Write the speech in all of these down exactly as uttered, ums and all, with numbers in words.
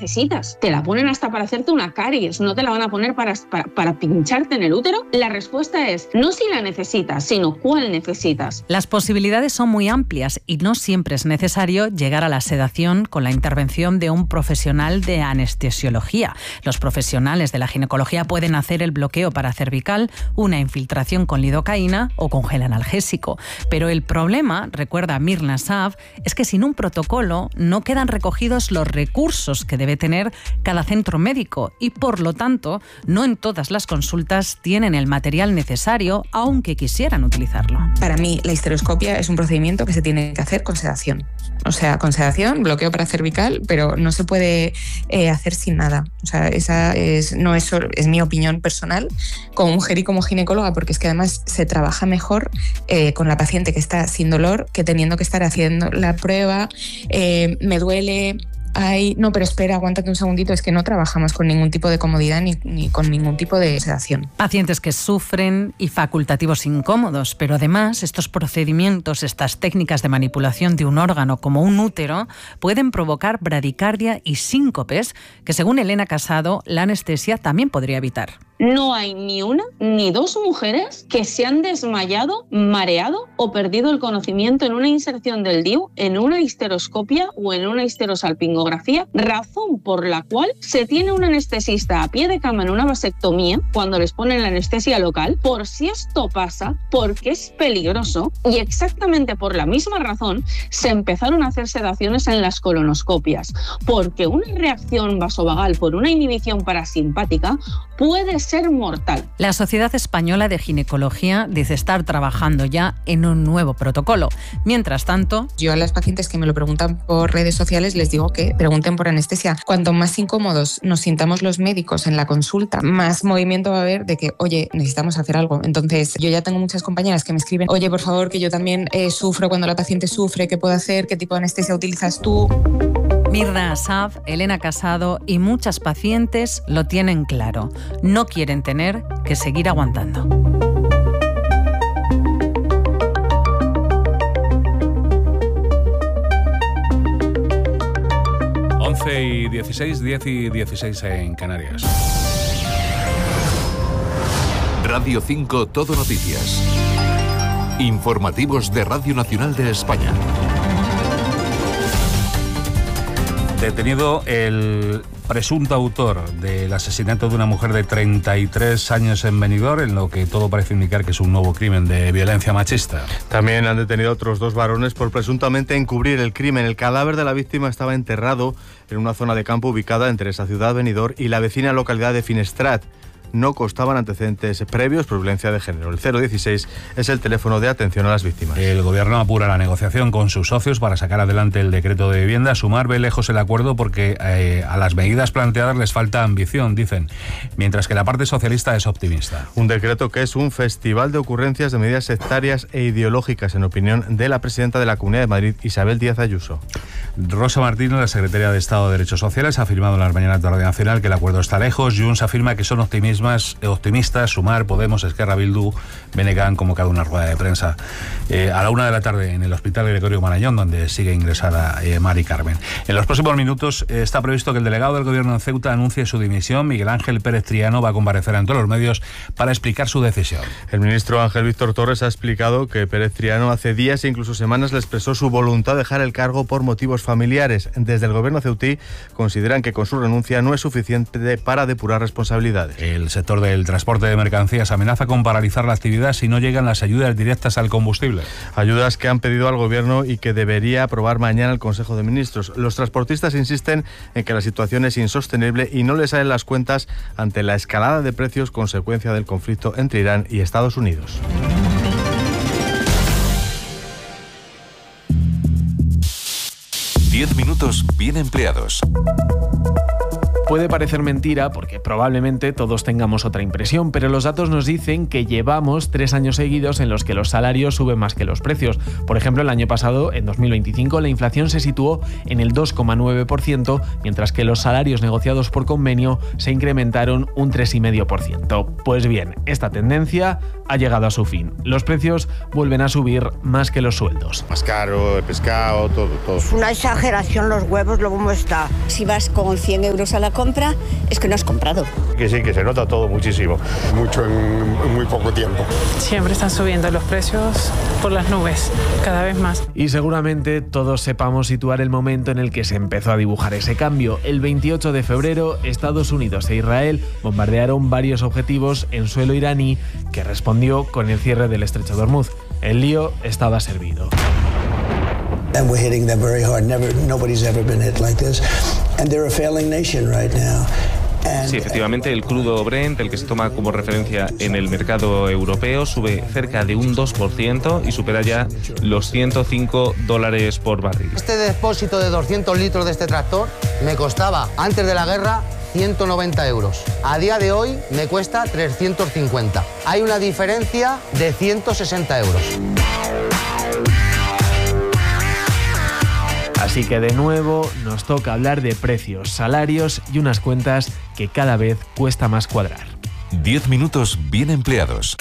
necesitas. Te la ponen hasta para hacerte una caries, no te la van a poner para, para, para pincharte en el útero. La respuesta es no si la necesitas, sino cuál necesitas. Las posibilidades son muy amplias y no siempre es necesario llegar a la sedación con la intervención de un profesional de anestesiología. Los profesionales de la ginecología pueden hacer el bloqueo paracervical, una infiltración con lidocaína o con gel analgésico. Pero el problema, recuerda Mirna Saf, es que sin un protocolo no quedan recogidos los recursos que debe tener cada centro médico y, por lo tanto, no en todas las consultas tienen el material necesario, aunque quisieran utilizarlo. Para mí, la histeroscopia es un procedimiento que se tiene que hacer con sedación. O sea, con sedación, bloqueo paracervical, pero no se puede eh, hacer sin nada. O sea, esa es, no es, es mi opinión personal como mujer y como ginecóloga, porque es que además se trabaja mejor eh, con la paciente que está sin dolor que teniendo que estar haciendo la prueba, eh, me duele... Ay, no, pero espera, aguántate un segundito, es que no trabajamos con ningún tipo de comodidad ni, ni con ningún tipo de sedación. Pacientes que sufren y facultativos incómodos, pero además estos procedimientos, estas técnicas de manipulación de un órgano como un útero, pueden provocar bradicardia y síncopes que, según Elena Casado, la anestesia también podría evitar. No hay ni una ni dos mujeres que se han desmayado, mareado o perdido el conocimiento en una inserción del D I U, en una histeroscopia o en una histerosalpingografía, razón por la cual se tiene un anestesista a pie de cama en una vasectomía cuando les ponen la anestesia local, por si esto pasa, porque es peligroso, y exactamente por la misma razón se empezaron a hacer sedaciones en las colonoscopias, porque una reacción vasovagal por una inhibición parasimpática puede ser mortal. La Sociedad Española de Ginecología dice estar trabajando ya en un nuevo protocolo. Mientras tanto, yo a las pacientes que me lo preguntan por redes sociales les digo que pregunten por anestesia. Cuanto más incómodos nos sintamos los médicos en la consulta, más movimiento va a haber de que, oye, necesitamos hacer algo. Entonces, yo ya tengo muchas compañeras que me escriben, oye, por favor, que yo también eh, sufro cuando la paciente sufre, ¿qué puedo hacer? ¿Qué tipo de anestesia utilizas tú? Mirna Asaf, Elena Casado y muchas pacientes lo tienen claro. No quieren tener que seguir aguantando. once y dieciséis, diez y dieciséis en Canarias. Radio cinco Todo Noticias. Informativos de Radio Nacional de España. Detenido el presunto autor del asesinato de una mujer de treinta y tres años en Benidorm, en lo que todo parece indicar que es un nuevo crimen de violencia machista. También han detenido otros dos varones por presuntamente encubrir el crimen. El cadáver de la víctima estaba enterrado en una zona de campo ubicada entre esa ciudad, Benidorm, y la vecina localidad de Finestrat. No constaban antecedentes previos por violencia de género. El cero dieciséis es el teléfono de atención a las víctimas. El gobierno apura la negociación con sus socios para sacar adelante el decreto de vivienda. Sumar ve lejos el acuerdo porque eh, a las medidas planteadas les falta ambición, dicen, mientras que la parte socialista es optimista. Un decreto que es un festival de ocurrencias de medidas sectarias e ideológicas, en opinión de la presidenta de la Comunidad de Madrid, Isabel Díaz Ayuso. Rosa Martínez, la secretaria de Estado de Derechos Sociales, ha afirmado en las mañanas de Radio Nacional que el acuerdo está lejos. Junts afirma que son optimistas Más optimistas, Sumar, Podemos, Esquerra, Bildu, B N G han convocado una rueda de prensa eh, a la una de la tarde en el Hospital Gregorio Marañón, donde sigue ingresada eh, Mari Carmen. En los próximos minutos eh, está previsto que el delegado del Gobierno en Ceuta anuncie su dimisión. Miguel Ángel Pérez Triano va a comparecer ante los medios para explicar su decisión. El ministro Ángel Víctor Torres ha explicado que Pérez Triano hace días e incluso semanas le expresó su voluntad de dejar el cargo por motivos familiares. Desde el Gobierno ceutí consideran que con su renuncia no es suficiente para depurar responsabilidades. El El sector del transporte de mercancías amenaza con paralizar la actividad si no llegan las ayudas directas al combustible. Ayudas que han pedido al Gobierno y que debería aprobar mañana el Consejo de Ministros. Los transportistas insisten en que la situación es insostenible y no les salen las cuentas ante la escalada de precios consecuencia del conflicto entre Irán y Estados Unidos. Diez minutos bien empleados. Puede parecer mentira porque probablemente todos tengamos otra impresión, pero los datos nos dicen que llevamos tres años seguidos en los que los salarios suben más que los precios. Por ejemplo, el año pasado, en dos mil veinticinco, la inflación se situó en el dos coma nueve por ciento, mientras que los salarios negociados por convenio se incrementaron un tres coma cinco por ciento. Pues bien, esta tendencia ha llegado a su fin. Los precios vuelven a subir más que los sueldos. Más caro, el pescado, todo, todo. Es una exageración los huevos, lo como está. Si vas con cien euros a la compra, es que no has comprado. Que sí, que se nota todo muchísimo. Mucho en, en muy poco tiempo. Siempre están subiendo los precios por las nubes, cada vez más. Y seguramente todos sepamos situar el momento en el que se empezó a dibujar ese cambio. El veintiocho de febrero, Estados Unidos e Israel bombardearon varios objetivos en suelo iraní, que respondió con el cierre del estrecho de Hormuz. El lío estaba servido. And we're hitting them very hard. Never, nobody's ever been hit like this. And they're a failing nation right now. Sí, efectivamente, el crudo Brent, el que se toma como referencia en el mercado europeo, sube cerca de un dos por ciento y supera ya los ciento cinco dólares por barril. Este depósito de doscientos litros de este tractor me costaba, antes de la guerra, ciento noventa euros. A día de hoy me cuesta trescientos cincuenta. Hay una diferencia de ciento sesenta euros. Así que de nuevo nos toca hablar de precios, salarios y unas cuentas que cada vez cuesta más cuadrar. diez minutos bien empleados.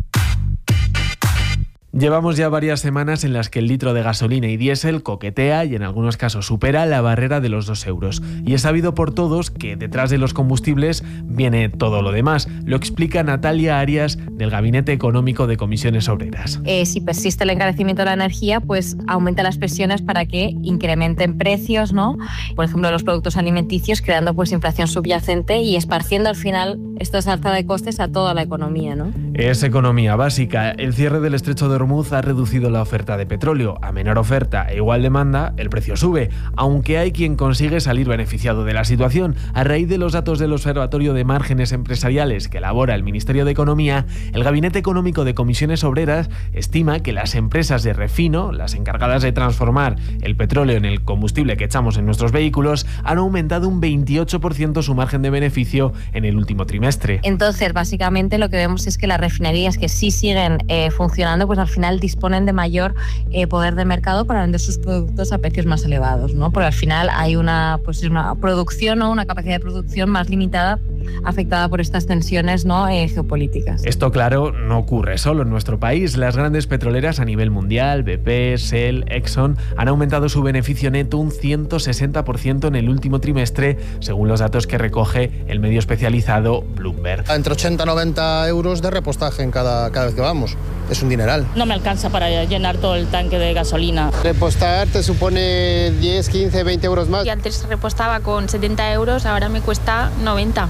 Llevamos ya varias semanas en las que el litro de gasolina y diésel coquetea y en algunos casos supera la barrera de los dos euros. Y es sabido por todos que detrás de los combustibles viene todo lo demás. Lo explica Natalia Arias del Gabinete Económico de Comisiones Obreras. Eh, si persiste el encarecimiento de la energía, pues aumenta las presiones para que incrementen precios, ¿no? Por ejemplo, los productos alimenticios, creando pues inflación subyacente y esparciendo al final esta alza de costes a toda la economía, ¿no? Es economía básica. El cierre del estrecho de Hormuz ha reducido la oferta de petróleo. A menor oferta e igual demanda, el precio sube, aunque hay quien consigue salir beneficiado de la situación. A raíz de los datos del Observatorio de Márgenes Empresariales que elabora el Ministerio de Economía, el Gabinete Económico de Comisiones Obreras estima que las empresas de refino, las encargadas de transformar el petróleo en el combustible que echamos en nuestros vehículos, han aumentado un veintiocho por ciento su margen de beneficio en el último trimestre. Entonces, básicamente lo que vemos es que las refinerías que sí siguen eh, funcionando, pues al final disponen de mayor eh, poder de mercado para vender sus productos a precios más elevados, ¿no? Porque al final hay una, pues, una producción o una capacidad de producción más limitada afectada por estas tensiones, ¿no? eh, geopolíticas. Esto, claro, no ocurre solo en nuestro país. Las grandes petroleras a nivel mundial, B P, Shell, Exxon, han aumentado su beneficio neto un ciento sesenta por ciento en el último trimestre, según los datos que recoge el medio especializado Bloomberg. Entre ochenta y noventa euros de repostaje en cada, cada vez que vamos. Es un dineral. No me alcanza para llenar todo el tanque de gasolina. Repostar te supone diez, quince, veinte euros más. Y antes repostaba con setenta euros, ahora me cuesta noventa.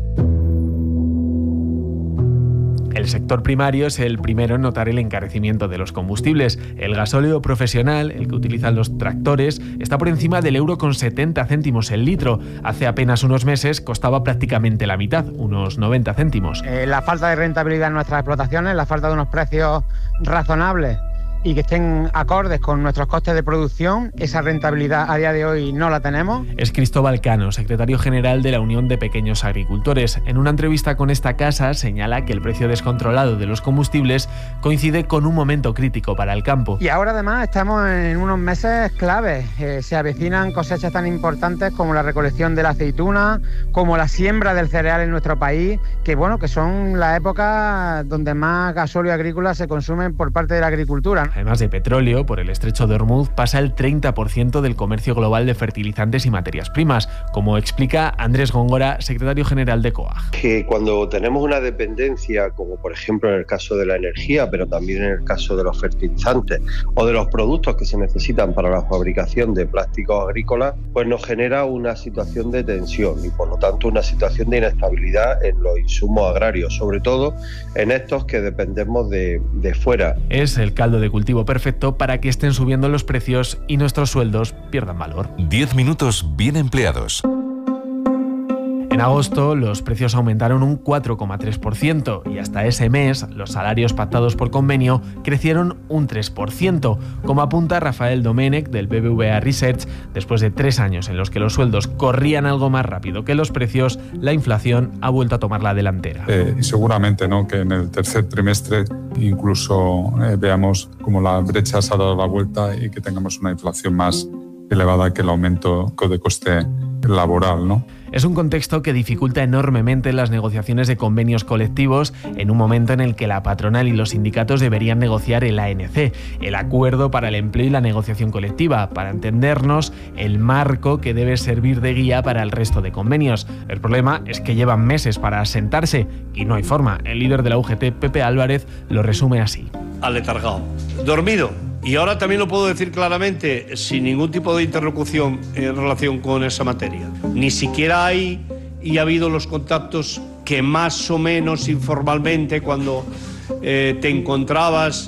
El sector primario es el primero en notar el encarecimiento de los combustibles. El gasóleo profesional, el que utilizan los tractores, está por encima del euro con setenta céntimos el litro. Hace apenas unos meses costaba prácticamente la mitad, unos noventa céntimos. Eh, la falta de rentabilidad en nuestras explotaciones, la falta de unos precios razonables y que estén acordes con nuestros costes de producción, esa rentabilidad a día de hoy no la tenemos. Es Cristóbal Cano, secretario general de la Unión de Pequeños Agricultores. En una entrevista con esta casa señala que el precio descontrolado de los combustibles coincide con un momento crítico para el campo. Y ahora además estamos en unos meses claves. Eh, se avecinan cosechas tan importantes como la recolección de la aceituna, como la siembra del cereal en nuestro país, que bueno, que son la época donde más gasóleo agrícola se consumen por parte de la agricultura. Además de petróleo, por el estrecho de Hormuz pasa el treinta por ciento del comercio global de fertilizantes y materias primas, como explica Andrés Góngora, secretario general de C O A G. Que cuando tenemos una dependencia, como por ejemplo en el caso de la energía, pero también en el caso de los fertilizantes o de los productos que se necesitan para la fabricación de plásticos agrícolas, pues nos genera una situación de tensión y por lo tanto una situación de inestabilidad en los insumos agrarios, sobre todo en estos que dependemos de, de fuera. Es el caldo de cultivo perfecto para que estén subiendo los precios y nuestros sueldos pierdan valor. diez minutos bien empleados. En agosto los precios aumentaron un cuatro coma tres por ciento y hasta ese mes los salarios pactados por convenio crecieron un tres por ciento, como apunta Rafael Domènech del B B V A Research. Después de tres años en los que los sueldos corrían algo más rápido que los precios, la inflación ha vuelto a tomar la delantera. Eh, y seguramente, ¿no?, que en el tercer trimestre incluso eh, veamos como la brecha se ha dado la vuelta y que tengamos una inflación más elevada que el aumento de coste laboral, ¿no? Es un contexto que dificulta enormemente las negociaciones de convenios colectivos en un momento en el que la patronal y los sindicatos deberían negociar el A N C, el Acuerdo para el Empleo y la Negociación Colectiva, para entendernos el marco que debe servir de guía para el resto de convenios. El problema es que llevan meses para asentarse y no hay forma. El líder de la U G T, Pepe Álvarez, lo resume así. Aletargado, dormido. Y ahora también lo puedo decir claramente, sin ningún tipo de interlocución en relación con esa materia. Ni siquiera hay y ha habido los contactos que más o menos informalmente, cuando eh, te encontrabas,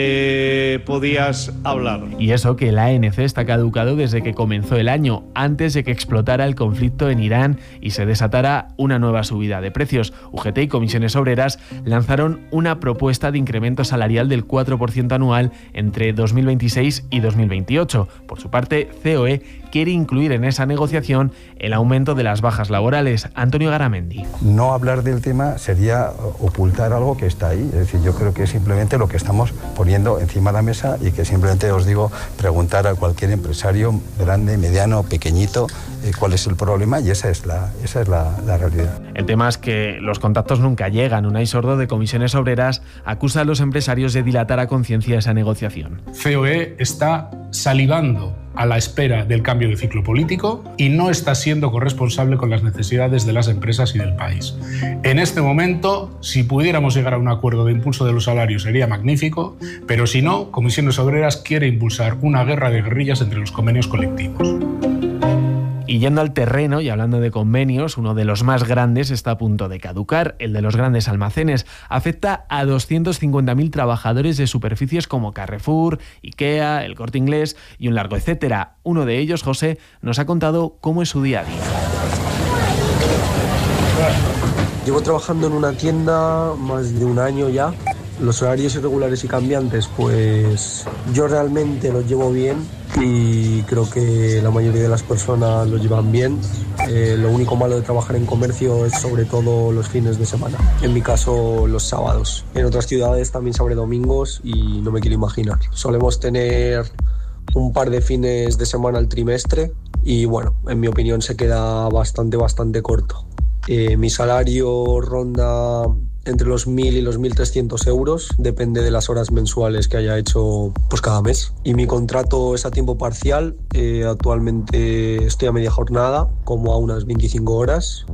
eh, podías hablar. Y eso que el A N C está caducado desde que comenzó el año, antes de que explotara el conflicto en Irán y se desatara una nueva subida de precios. U G T y Comisiones Obreras lanzaron una propuesta de incremento salarial del cuatro por ciento anual entre dos mil veintiséis y dos mil veintiocho. Por su parte, C O E quiere incluir en esa negociación el aumento de las bajas laborales. Antonio Garamendi. No hablar del tema sería ocultar algo que está ahí. Es decir, yo creo que es simplemente lo que estamos poniendo encima de la mesa y que simplemente os digo, preguntar a cualquier empresario, grande, mediano, pequeñito, eh, cuál es el problema, y esa es la, esa es la, la realidad. El tema es que los contactos nunca llegan. Unai Sordo, de Comisiones Obreras, acusa a los empresarios de dilatar a conciencia esa negociación. C O E está salivando a la espera del cambio de ciclo político y no está siendo corresponsable con las necesidades de las empresas y del país. En este momento, si pudiéramos llegar a un acuerdo de impulso de los salarios sería magnífico, pero si no, Comisiones Obreras quiere impulsar una guerra de guerrillas entre los convenios colectivos. Y yendo al terreno y hablando de convenios, uno de los más grandes está a punto de caducar, el de los grandes almacenes. Afecta a doscientos cincuenta mil trabajadores de superficies como Carrefour, IKEA, El Corte Inglés y un largo etcétera. Uno de ellos, José, nos ha contado cómo es su día a día. Llevo trabajando en una tienda más de un año ya. Los horarios irregulares y cambiantes, pues yo realmente los llevo bien y creo que la mayoría de las personas lo llevan bien. Eh, lo único malo de trabajar en comercio es sobre todo los fines de semana. En mi caso, los sábados. En otras ciudades también se abre domingos y no me quiero imaginar. Solemos tener un par de fines de semana al trimestre y bueno, en mi opinión se queda bastante, bastante corto. Eh, mi salario ronda entre los mil y los mil trescientos euros, depende de las horas mensuales que haya hecho pues cada mes. Y mi contrato es a tiempo parcial, eh, actualmente estoy a media jornada, como a unas veinticinco horas.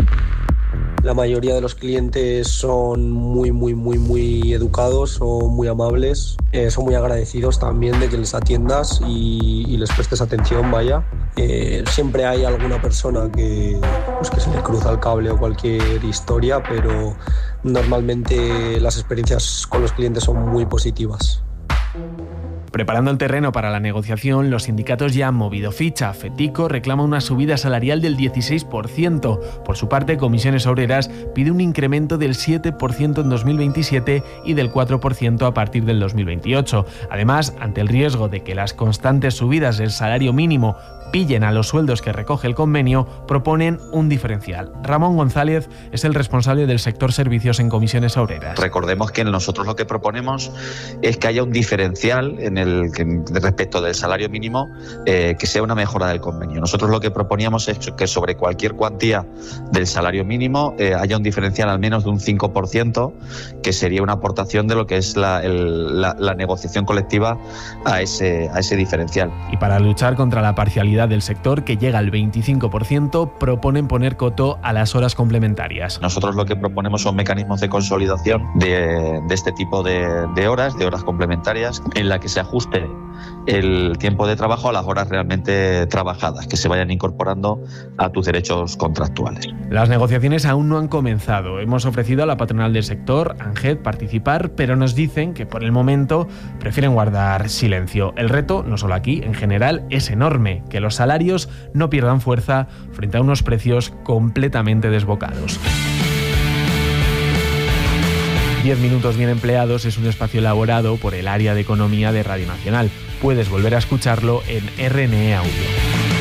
La mayoría de los clientes son muy, muy, muy, muy educados, son muy amables, eh, son muy agradecidos también de que les atiendas y, y les prestes atención, vaya. Eh, siempre hay alguna persona que, pues, que se le cruza el cable o cualquier historia, pero normalmente las experiencias con los clientes son muy positivas. Preparando el terreno para la negociación, los sindicatos ya han movido ficha. Fetico reclama una subida salarial del dieciséis por ciento. Por su parte, Comisiones Obreras pide un incremento del siete por ciento en dos mil veintisiete y del cuatro por ciento a partir del dos mil veintiocho. Además, ante el riesgo de que las constantes subidas del salario mínimo pillen a los sueldos que recoge el convenio, proponen un diferencial. Ramón González es el responsable del sector servicios en Comisiones Obreras. Recordemos que nosotros lo que proponemos es que haya un diferencial en el que, respecto del salario mínimo, eh, que sea una mejora del convenio. Nosotros lo que proponíamos es que sobre cualquier cuantía del salario mínimo eh, haya un diferencial al menos de un cinco por ciento, que sería una aportación de lo que es la, el, la, la negociación colectiva a ese, a ese diferencial. Y para luchar contra la parcialidad del sector, que llega al veinticinco por ciento, proponen poner coto a las horas complementarias. Nosotros lo que proponemos son mecanismos de consolidación de, de este tipo de, de horas, de horas complementarias, en la que se ajuste el tiempo de trabajo a las horas realmente trabajadas, que se vayan incorporando a tus derechos contractuales. Las negociaciones aún no han comenzado. Hemos ofrecido a la patronal del sector, ANGED, participar, pero nos dicen que por el momento prefieren guardar silencio. El reto, no solo aquí, en general, es enorme, que los los salarios no pierdan fuerza frente a unos precios completamente desbocados. diez minutos bien empleados es un espacio elaborado por el área de economía de Radio Nacional. Puedes volver a escucharlo en R N E Audio.